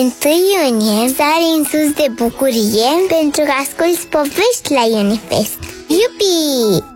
iunie sari în sus de bucurie pentru că asculți povești la Unifest. Iupi!